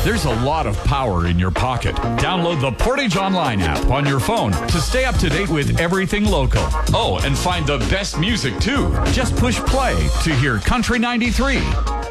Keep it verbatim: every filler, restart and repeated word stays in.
There's a lot of power in your pocket. Download the Portage Online app on your phone to stay up to date with everything local. Oh, and find the best music too. Just push play to hear Country ninety-three.